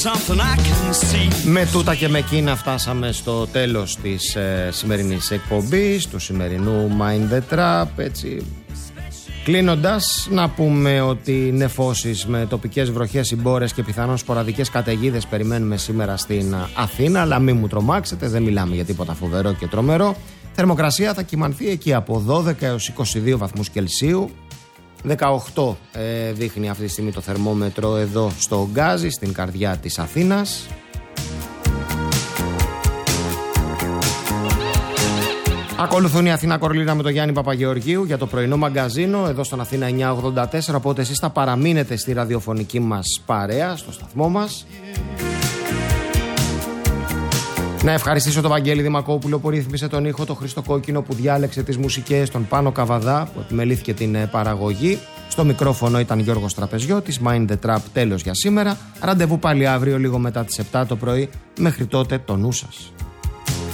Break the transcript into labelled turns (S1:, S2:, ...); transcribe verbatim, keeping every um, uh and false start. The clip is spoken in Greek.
S1: Με τούτα και με εκείνα φτάσαμε στο τέλος της ε, σημερινής εκπομπής, του σημερινού Mind the Trap. Έτσι, κλείνοντας, να πούμε ότι νεφώσεις με τοπικές βροχές, συμπόρες και πιθανόν σποραδικές καταιγίδες περιμένουμε σήμερα στην Αθήνα, αλλά μην μου τρομάξετε, δεν μιλάμε για τίποτα φοβερό και τρομερό. Θερμοκρασία θα κυμανθεί εκεί από δώδεκα έως είκοσι δύο βαθμούς Κελσίου. δεκαοκτώ ε, δείχνει αυτή τη στιγμή το θερμόμετρο εδώ στο Γκάζι, στην καρδιά της Αθήνας. Ακολουθούν η Αθήνα Κορολίνα με τον Γιάννη Παπαγεωργίου για το πρωινό μαγκαζίνο εδώ στον Αθήνα εννιακόσια ογδόντα τέσσερα, οπότε εσείς θα παραμείνετε στη ραδιοφωνική μας παρέα, στο σταθμό μας. Να ευχαριστήσω τον Βαγγέλη Δημακόπουλο που ρύθμισε τον ήχο, τον Χρήστο Κόκκινο που διάλεξε τις μουσικές, τον Πάνο Καβαδά που επιμελήθηκε την παραγωγή. Στο μικρόφωνο ήταν Γιώργος Τραπεζιώτης. Mind the Trap, τέλος για σήμερα. Ραντεβού πάλι αύριο λίγο μετά τις επτά το πρωί. Μέχρι τότε το νου σας.